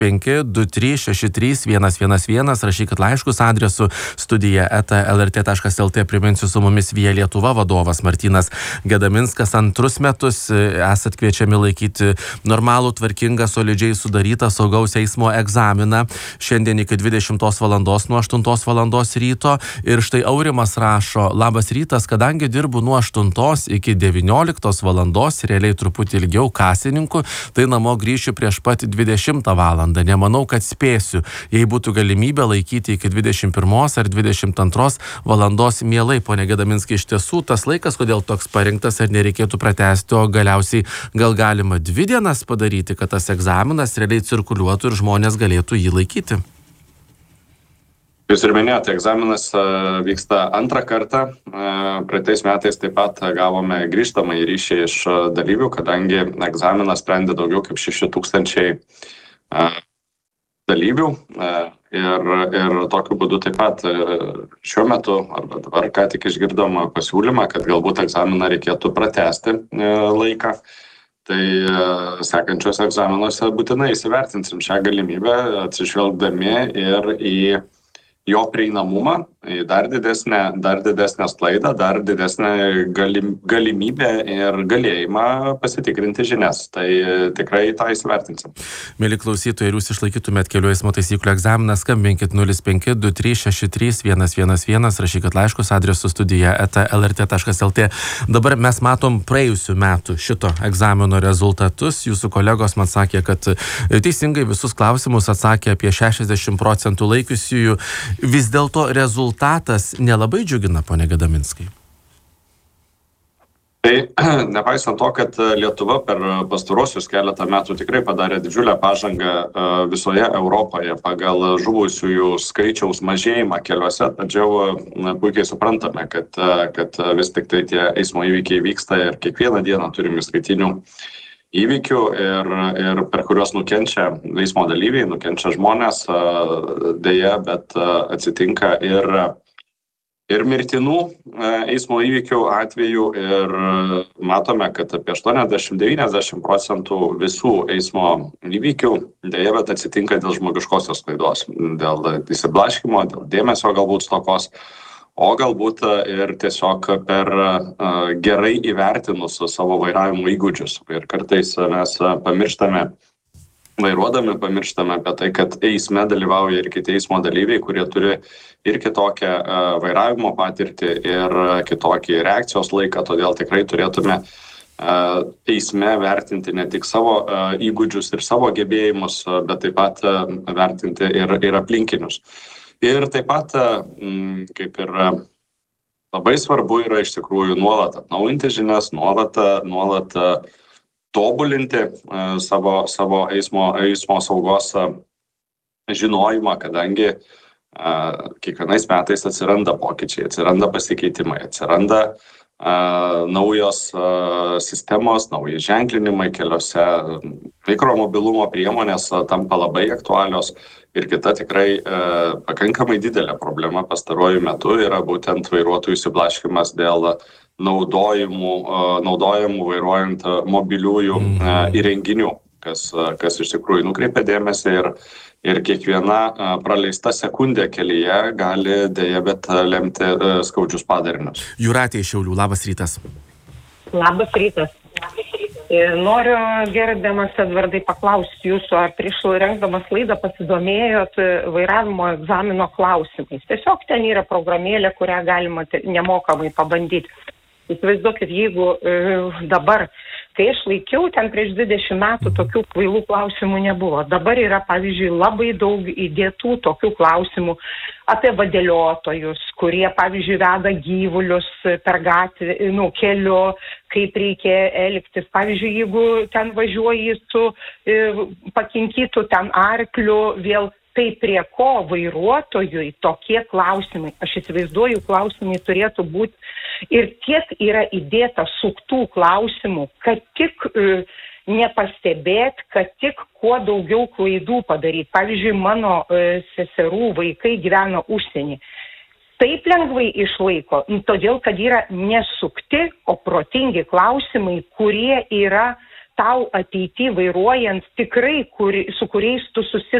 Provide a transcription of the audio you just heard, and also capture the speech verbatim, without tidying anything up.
penki du trys šeši trys vienas vienas vienas, rašykit laiškus adresu studija eta lrt taškas lt. Priminsiu, su mumis Via Lietuva vadovas Martynas Gedaminskas. Antrus metus esat kviečiami laikyti normalų, tvarkingą, solidžiai sudarytą saugaus eismo egzaminą. Šiandien iki dvidešimtos valandos nuo aštuntos valandos ryto. Ir štai Aurimas rašo: labas rytas, kadangi dirbu nuo aštuntos iki devynioliktos valandos, realiai truputį ilgiau kasininku, tai namo grįšiu prieš pat dvidešimtą valandą. Nemanau, kad spėsiu. Jei būtų galimybė laikyti iki dvidešimt pirmos ar dvidešimt antros valandos, mielai, pone Gedaminskai, iš tiesų tas laikas, kodėl toks parinktas, ar nereikėtų pratęsti, o galiausiai gal galima dvi dienas padaryti, kad tas egzaminas realiai cirkuliuotų ir žmonės galėtų jį laikyti? Jūs ir minėjote, egzaminas vyksta antrą kartą. Praeitais metais taip pat gavome grįžtamą į ryšį iš dalyvių, kadangi egzaminą sprendė daugiau kaip šeši tūkstančiai dalyvių ir, ir tokiu būdu taip pat šiuo metu, arba dabar ką tik išgirdom pasiūlymą, kad galbūt egzaminą reikėtų pratęsti laiką. Tai sekančios egzaminuose būtinai įsivertinsim šią galimybę, atsižvelgdami ir į jo prieinamumą, į dar didesnę, dar didesnę sklaidą, dar didesnę galim, galimybę ir galėjimą pasitikrinti žinias. Tai tikrai tą įsivertinsim. Mėly klausytojai, ir jūs išlaikytumėt kelių eismo taisyklių egzaminą, skambinkit nulis penki du trys šeši trys vienas vienas vienas, rašykit laiškus adresu studija eta lrt taškas lt. Dabar mes matom praėjusių metų šito egzamino rezultatus. Jūsų kolegos man sakė, kad teisingai visus klausimus atsakė apie šešiasdešimt procentų laikiusiųjų. Vis dėlto rezultatas nelabai džiugina, pone Gedaminskai. Tai nepaisant to, kad Lietuva per pastarosius keletą metų tikrai padarė didžiulę pažangą visoje Europoje pagal žuvusiųjų skaičiaus mažėjimą keliuose, tačiau puikiai suprantame, kad, kad vis tik tai tie eismo įvykiai vyksta ir kiekvieną dieną turime įskaitinių įvykių, ir, ir per kuriuos nukenčia eismo dalyviai, nukenčia žmonės, deja, bet atsitinka ir, ir mirtinų eismo įvykių atvejų, ir matome, kad apie aštuoniasdešimt iki devyniasdešimt procentų visų eismo įvykių deja, bet atsitinka dėl žmogiškosios klaidos, dėl įsiblaškymo, dėl dėmesio galbūt stokos, o galbūt ir tiesiog per gerai įvertinus savo vairavimo įgūdžius. Ir kartais mes pamirštame, vairuodami pamirštame apie tai, kad eisme dalyvauja ir kiti eismo dalyviai, kurie turi ir kitokią vairavimo patirtį, ir kitokį reakcijos laiką, todėl tikrai turėtume eisme vertinti ne tik savo įgūdžius ir savo gebėjimus, bet taip pat vertinti ir, ir aplinkinius. Ir taip pat, kaip ir labai svarbu yra iš tikrųjų nuolat atnaujinti žinias, nuolat, nuolat tobulinti savo, savo eismo, eismo saugos žinojimą, kadangi kiekvienais metais atsiranda pokyčiai, atsiranda pasikeitimai, atsiranda naujos sistemos, nauji ženklinimai keliuose, mikromobilumo priemonės tampa labai aktualios. Ir kita tikrai e, pakankamai didelė problema pastaruoju metu yra būtent vairuotojų įsiblaškymas dėl naudojimų, e, naudojimų vairuojant mobiliųjų e, įrenginių, kas, kas iš tikrųjų nukreipia dėmesį, ir, ir kiekviena e, praleista sekundė kelyje gali dėja bet lemti e, skaudžius padarinius. Jūratė iš Šiaulių, labas rytas. Labas rytas. Noriu, gerbiamas Edvardai, paklausti jūsų, ar prieš rengdamas laidą pasidomėjot vairavimo egzamino klausimais. Tiesiog ten yra programėlė, kurią galima nemokamai pabandyti. Įsivaizduokit, jeigu e, dabar, kai aš laikiau, ten prieš dvidešimt metų tokių kvailų klausimų nebuvo. Dabar yra, pavyzdžiui, labai daug įdėtų tokių klausimų apie vadėliotojus, kurie, pavyzdžiui, veda gyvulius per gatvę, nu, keliu, kaip reikia elgtis. Pavyzdžiui, jeigu ten važiuoji su e, pakinkytų ten arkliu, vėl tai prie ko vairuotojui tokie klausimai. Aš įsivaizduoju, klausimai turėtų būti ir tiek yra įdėta suktų klausimų, kad tik e, nepastebėt, kad tik kuo daugiau klaidų padaryti. Pavyzdžiui, mano e, seserų vaikai gyvena užsienį. Taip lengvai išlaiko, todėl kad yra nesukti, o protingi klausimai, kurie yra tau ateity vairuojant tikrai, kur, su kuriais tu susi